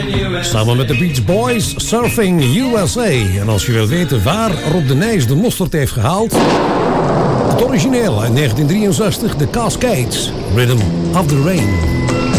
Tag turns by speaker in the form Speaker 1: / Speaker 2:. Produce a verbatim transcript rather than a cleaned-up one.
Speaker 1: Samen met de Beach Boys, Surfing U S A. En als je wil weten waar Rob de Nijs de mosterd heeft gehaald... het origineel uit negentien drieënzestig, The Cascades, Rhythm of the Rain.